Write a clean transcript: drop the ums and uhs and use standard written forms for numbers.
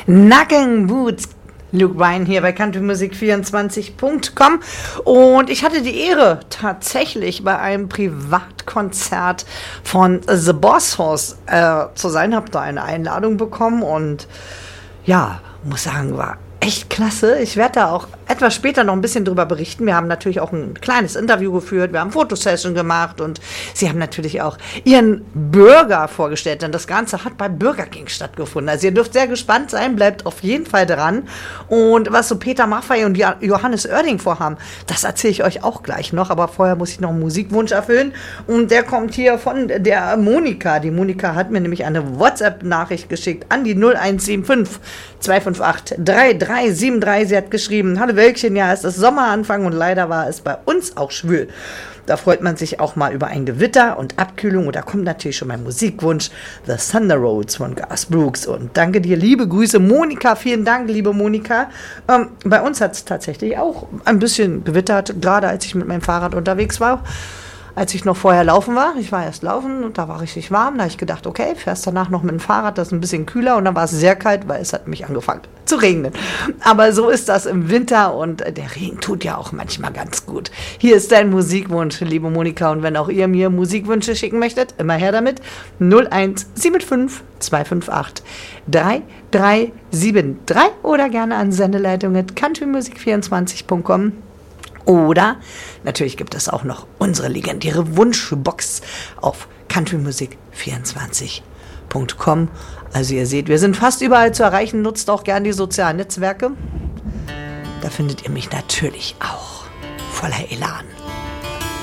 Knocking Boots, Luke Bryan hier bei countrymusic24.com und ich hatte die Ehre, tatsächlich bei einem Privatkonzert von The Boss Hoss zu sein, habe da eine Einladung bekommen und ja, muss sagen, war echt klasse. Ich werde da auch etwas später noch ein bisschen drüber berichten. Wir haben natürlich auch ein kleines Interview geführt, wir haben Fotosession gemacht und sie haben natürlich auch ihren Burger vorgestellt, denn das Ganze hat bei Burger King stattgefunden. Also ihr dürft sehr gespannt sein, bleibt auf jeden Fall dran. Und was so Peter Maffay und Johannes Oerding vorhaben, das erzähle ich euch auch gleich noch, aber vorher muss ich noch einen Musikwunsch erfüllen und der kommt hier von der Monika. Die Monika hat mir nämlich eine WhatsApp-Nachricht geschickt an die 0175 258 3373. Sie hat geschrieben: Hallo Wölkchen, ja, es ist Sommeranfang und leider war es bei uns auch schwül. Da freut man sich auch mal über ein Gewitter und Abkühlung und da kommt natürlich schon mein Musikwunsch, The Thunder Roads von Garth Brooks. Und danke dir, liebe Grüße, Monika, vielen Dank, liebe Monika. Bei uns hat es tatsächlich auch ein bisschen gewittert, gerade als ich mit meinem Fahrrad unterwegs war. Als ich noch vorher laufen war, ich war erst laufen und da war richtig warm, da habe ich gedacht, okay, fährst danach noch mit dem Fahrrad, das ist ein bisschen kühler und dann war es sehr kalt, weil es hat mich angefangen zu regnen. Aber so ist das im Winter und der Regen tut ja auch manchmal ganz gut. Hier ist dein Musikwunsch, liebe Monika, und wenn auch ihr mir Musikwünsche schicken möchtet, immer her damit, 0175 258 3373 oder gerne an Sendeleitung@countrymusic24.com. Oder natürlich gibt es auch noch unsere legendäre Wunschbox auf countrymusic24.com. Also ihr seht, wir sind fast überall zu erreichen. Nutzt auch gerne die sozialen Netzwerke. Da findet ihr mich natürlich auch voller Elan.